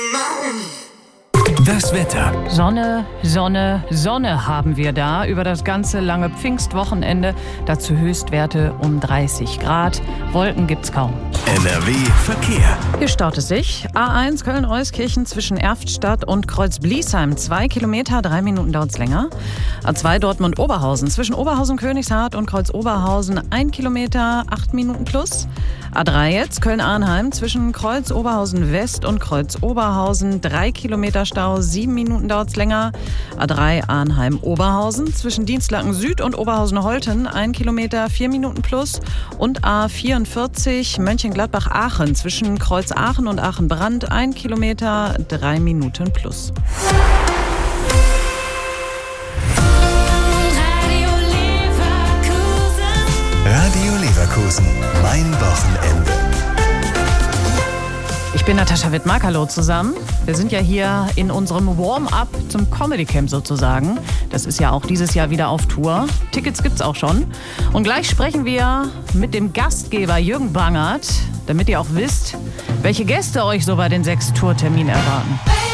Das Wetter. Sonne, Sonne, Sonne haben wir da über das ganze lange Pfingstwochenende. Dazu Höchstwerte um 30 Grad. Wolken gibt's kaum. NRW Verkehr. Hier staut es sich. A1 Köln-Euskirchen zwischen Erftstadt und Kreuz-Bliesheim. 2 Kilometer, 3 Minuten dauert's länger. A2 Dortmund-Oberhausen zwischen Oberhausen-Königshardt und Kreuz-Oberhausen. 1 Kilometer, 8 Minuten plus. A3 jetzt Köln-Arnheim zwischen Kreuz-Oberhausen-West und Kreuz-Oberhausen. 3 Kilometer Stau, 7 Minuten dauert's länger. A3 Arnheim-Oberhausen zwischen Dienstlaken-Süd und Oberhausen-Holten. 1 Kilometer, 4 Minuten plus. Und A44 Mönchengladbach-Aachen zwischen Kreuz-Aachen und Aachen-Brand. 1 Kilometer, 3 Minuten plus. Radio Leverkusen. Mein Wochenende. Ich bin Natascha Wittmark, hallo zusammen. Wir sind ja hier in unserem Warm-up zum Comedy Camp sozusagen. Das ist ja auch dieses Jahr wieder auf Tour. Tickets gibt's auch schon. Und gleich sprechen wir mit dem Gastgeber Jürgen Bangert, damit ihr auch wisst, welche Gäste euch so bei den 6 Tourterminen erwarten.